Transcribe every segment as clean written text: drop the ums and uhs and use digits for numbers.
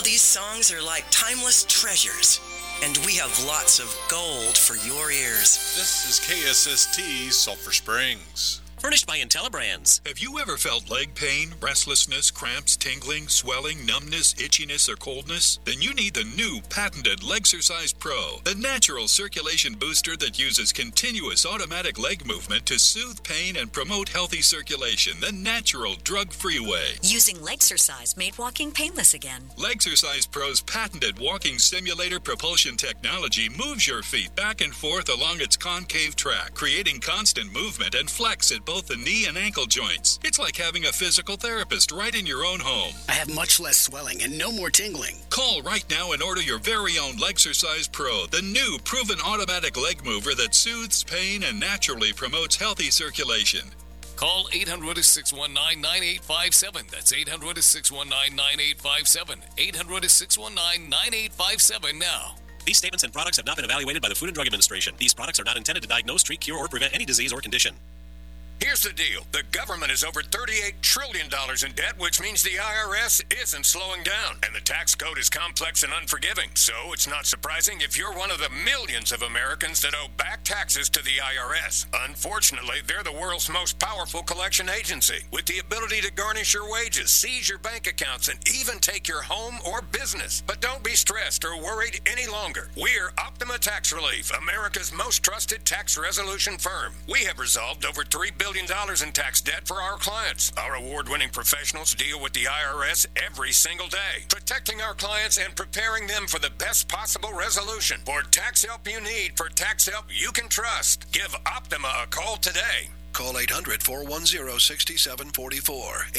these songs are like timeless treasures, and we have lots of gold for your ears. This is KSST Sulphur Springs. Furnished by IntelliBrands. Have you ever felt leg pain, restlessness, cramps, tingling, swelling, numbness, itchiness, or coldness? Then you need the new patented Legsercise Pro, the natural circulation booster that uses continuous automatic leg movement to soothe pain and promote healthy circulation the natural, drug-free way. Using Legsercise made walking painless again. Legsercise Pro's patented walking simulator propulsion technology moves your feet back and forth along its concave track, creating constant movement and flex at both the knee and ankle joints. It's like having a physical therapist right in your own home. I have much less swelling and no more tingling. Call right now and order your very own Legsercise Pro, the new proven automatic leg mover that soothes pain and naturally promotes healthy circulation. Call 800-619-9857. That's 800-619-9857. 800-619-9857 now. These statements and products have not been evaluated by the Food and Drug Administration. These products are not intended to diagnose, treat, cure, or prevent any disease or condition. Here's the deal. The government is over $38 trillion in debt, which means the IRS isn't slowing down. And the tax code is complex and unforgiving. So it's not surprising if you're one of the millions of Americans that owe back taxes to the IRS. Unfortunately, they're the world's most powerful collection agency, with the ability to garnish your wages, seize your bank accounts, and even take your home or business. But don't be stressed or worried any longer. We're Optima Tax Relief, America's most trusted tax resolution firm. We have resolved over $3 billion in tax debt for our clients. Our award-winning professionals deal with the IRS every single day, protecting our clients and preparing them for the best possible resolution. For tax help you need, for tax help you can trust, give Optima a call today. Call 800-410-6744.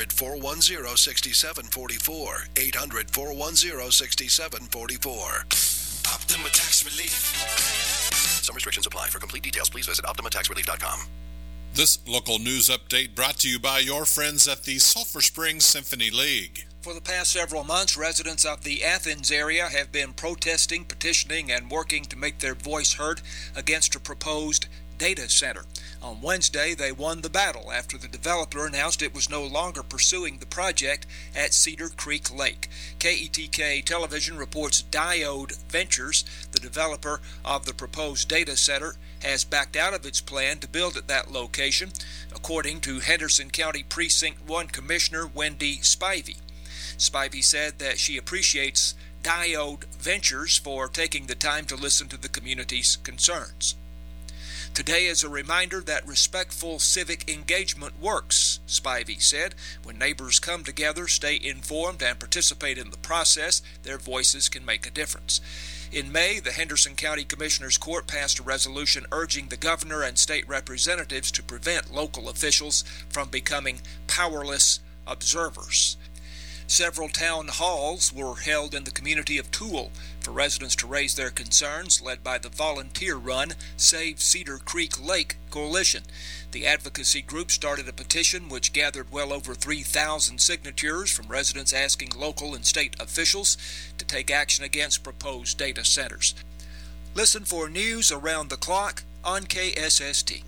800-410-6744. 800-410-6744. Optima Tax Relief. Some restrictions apply. For complete details, please visit OptimaTaxRelief.com. This local news update brought to you by your friends at the Sulphur Springs Symphony League. For the past several months, residents of the Athens area have been protesting, petitioning, and working to make their voice heard against a proposed data center. On Wednesday, they won the battle after the developer announced it was no longer pursuing the project at Cedar Creek Lake. KETK Television reports Diode Ventures, the developer of the proposed data center, has backed out of its plan to build at that location, according to Henderson County Precinct 1 Commissioner Wendy Spivey. Spivey said that she appreciates Diode Ventures for taking the time to listen to the community's concerns. Today is a reminder that respectful civic engagement works, Spivey said. When neighbors come together, stay informed, and participate in the process, their voices can make a difference. In May, the Henderson County Commissioners Court passed a resolution urging the governor and state representatives to prevent local officials from becoming powerless observers. Several town halls were held in the community of Toole for residents to raise their concerns, led by the volunteer-run Save Cedar Creek Lake Coalition. The advocacy group started a petition which gathered well over 3,000 signatures from residents asking local and state officials to take action against proposed data centers. Listen for news around the clock on KSST.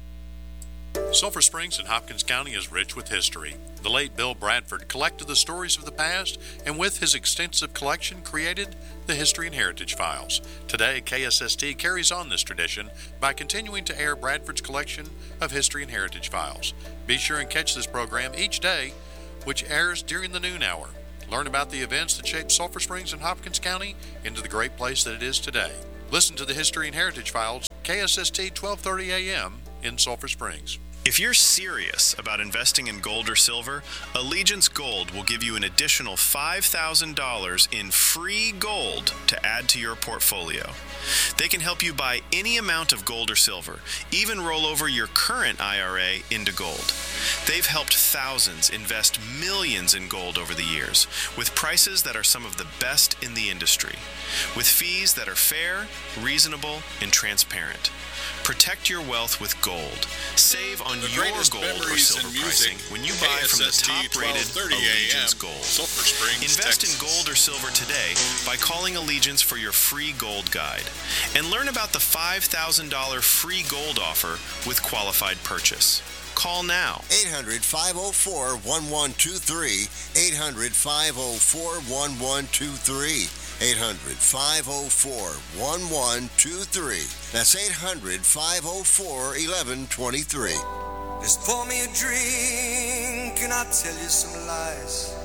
Sulphur Springs in Hopkins County is rich with history. The late Bill Bradford collected the stories of the past and with his extensive collection created the History and Heritage Files. Today, KSST carries on this tradition by continuing to air Bradford's collection of History and Heritage Files. Be sure and catch this program each day, which airs during the noon hour. Learn about the events that shaped Sulphur Springs and Hopkins County into the great place that it is today. Listen to the History and Heritage Files, KSST 1230 AM in Sulphur Springs. If you're serious about investing in gold or silver, Allegiance Gold will give you an additional $5,000 in free gold to add to your portfolio. They can help you buy any amount of gold or silver, even roll over your current IRA into gold. They've helped thousands invest millions in gold over the years, with prices that are some of the best in the industry, with fees that are fair, reasonable, and transparent. Protect your wealth with gold. Save on your gold or silver pricing when you buy from the top-rated Allegiance Gold. Invest in gold or silver today by calling Allegiance for your free gold guide. And learn about the $5,000 free gold offer with qualified purchase. Call now. 800-504-1123. 800-504-1123. 800-504-1123. That's 800-504-1123. Just pour me a drink and I'll tell you some lies.